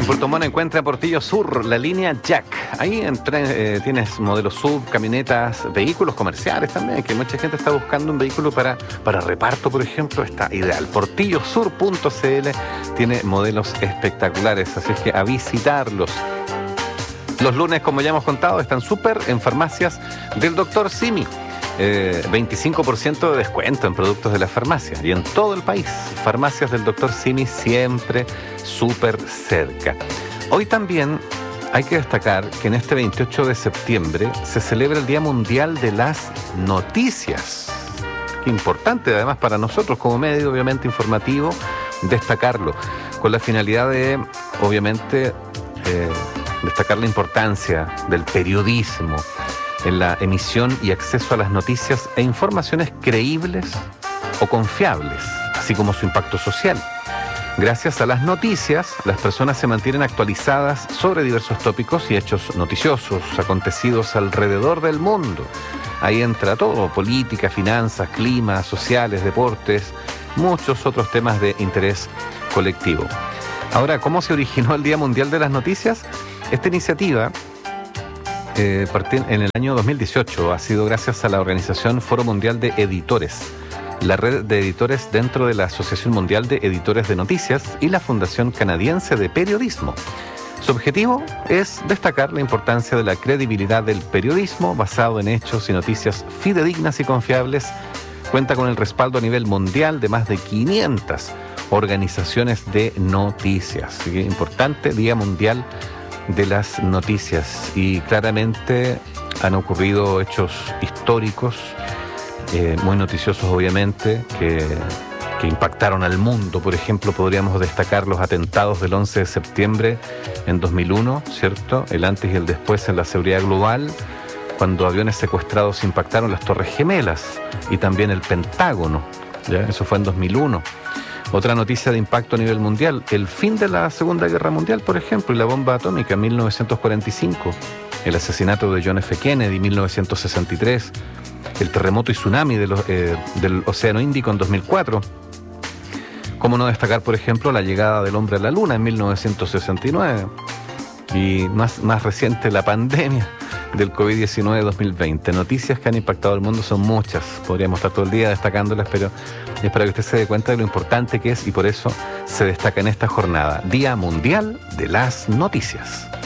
Puerto Montt encuentra Portillo Sur, la línea Jack. Ahí tienes modelos sub, camionetas, vehículos comerciales también, que mucha gente está buscando un vehículo para reparto, por ejemplo, está ideal. Portillosur.cl tiene modelos espectaculares, así es que a visitarlos. Los lunes, como ya hemos contado, están súper en farmacias del Dr. Simi. 25% de descuento en productos de la farmacia y en todo el país. Farmacias del Dr. Simi siempre súper cerca. Hoy también hay que destacar que en este 28 de septiembre se celebra el Día Mundial de las Noticias. Qué importante además para nosotros como medio, obviamente informativo, destacarlo, con la finalidad de, obviamente, destacar la importancia del periodismo en la emisión y acceso a las noticias e informaciones creíbles o confiables, así como su impacto social. Gracias a las noticias, las personas se mantienen actualizadas sobre diversos tópicos y hechos noticiosos acontecidos alrededor del mundo. Ahí entra todo: política, finanzas, clima, sociales, deportes, muchos otros temas de interés colectivo. Ahora, ¿cómo se originó el Día Mundial de las Noticias? Esta iniciativa en el año 2018 ha sido gracias a la organización Foro Mundial de Editores, la red de editores dentro de la Asociación Mundial de Editores de Noticias y la Fundación Canadiense de Periodismo. Su objetivo es destacar la importancia de la credibilidad del periodismo basado en hechos y noticias fidedignas y confiables. Cuenta con el respaldo a nivel mundial de más de 500 organizaciones de noticias. Así que importante Día Mundial de las Noticias, y claramente han ocurrido hechos históricos, muy noticiosos obviamente, que impactaron al mundo. Por ejemplo, podríamos destacar los atentados del 11 de septiembre en 2001, ¿cierto? El antes y el después en la seguridad global, cuando aviones secuestrados impactaron las Torres Gemelas y también el Pentágono, ¿ya? Eso fue en 2001. Otra noticia de impacto a nivel mundial: el fin de la Segunda Guerra Mundial, por ejemplo, y la bomba atómica en 1945, el asesinato de John F. Kennedy en 1963, el terremoto y tsunami del Océano Índico en 2004. ¿Cómo no destacar, por ejemplo, la llegada del hombre a la Luna en 1969? Y más reciente, la pandemia del COVID-19 2020. Noticias que han impactado al mundo son muchas. Podríamos estar todo el día destacándolas, pero es para que usted se dé cuenta de lo importante que es, y por eso se destaca en esta jornada, Día Mundial de las Noticias.